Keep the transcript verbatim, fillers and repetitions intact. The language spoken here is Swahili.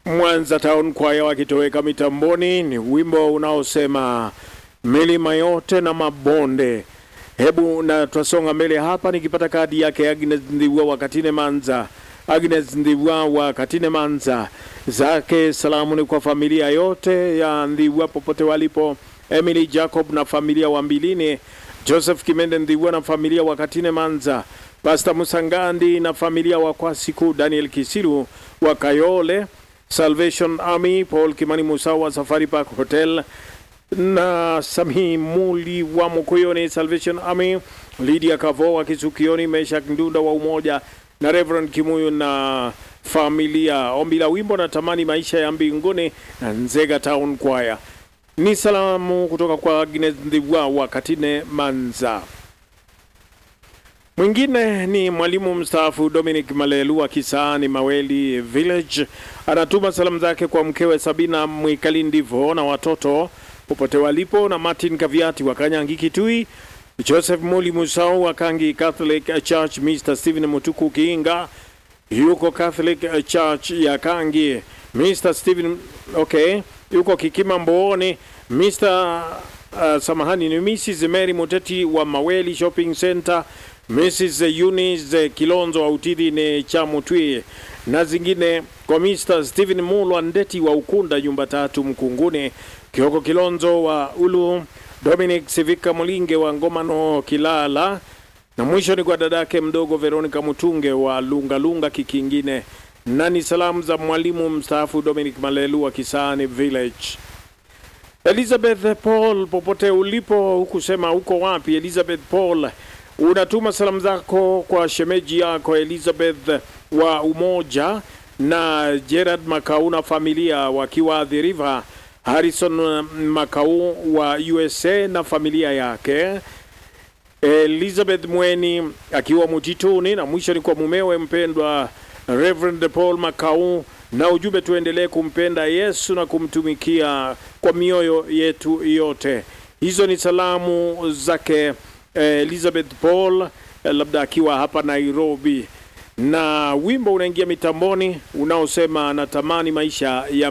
Mwanza Town Choir wakitoweka mitamboni. Ni wimbo unaosema milima yote na mabonde. Hebu na twasonga mbele hapa nikipata kadi yake Agnes Ndiwa wa Katine Manza. Agnes Ndiwa wa Katine Manza. Zake salamu ni kwa familia yote ya Ndiwa popote walipo. Emily Jacob na familia wa Mbilini. Joseph Kimende Ndiwa na familia wa Katine Manza. Pastor Musangandi na familia wa Kwasiku. Daniel Kisiru wa Kayole. Salvation Army, Paul Kimani Musa wa Safari Park Hotel, na Sami Muli wa Mkoyoni Salvation Army, Lydia Kavo wa Kisukioni, Meshak Ndunda wa Umoja, na Reverend Kimuyu na familia. Ombi la wimbo na tamani maisha ya mbinguni na Nzega Town Choir. Ni salamu kutoka kwa Agnes Ndiwa wa Katine Manza. Mwingine ni mwalimu mstaafu Dominic Malelu wa Kisaani Maweli Village. Anatuma salamu zake kwa mkewe Sabina Mwikalindivo na watoto popote walipo, na Martin Kaviati wa Kanyangi Kitui, Joseph Muli Musau wa Kangi Catholic Church, Mister Stephen Mutuku Kiinga yuko Catholic Church ya Kangi, Mister Stephen okay yuko Kikima Mbooni, Mister Uh, samahani ni Missus Mary Muteti wa Maweli Shopping Center, Missus Eunice Kilonzo wa Utidi ni Chamutwi, na zingine kwa Mister Stephen Mulwa Ndeti wa Ukunda nyumba tatu Mkunguni, Kioko Kilonzo wa Ulu, Dominic Sivika Mulinge wa Ngomano Kilala, na mwisho ni kwa dadake mdogo Veronica Mutunge wa Lunga Lunga Kikingine. Na ni salamu za mwalimu mstaafu Dominic Malelu wa Kisaani Village. Elizabeth Paul popote ulipo, hukusema uko wapi. Elizabeth Paul unatuma salamu zako kwa shemeji yako Elizabeth wa Umoja na Gerard Makau na familia wakiwa The River, Harrison Makau wa U S A na familia yake, Elizabeth Mweni akiwa Mutituni, na mwisho ni kwa mumewe mpendwa Reverend Paul Makau, na ujumbe tuendelee kumpenda Yesu na kumtumikia kwa mioyo yetu yote. Hizo ni salamu zake eh, Elizabeth Paul eh, labda akiwa hapa Nairobi, na wimbo unaingia mitamboni unaosema natamani maisha ya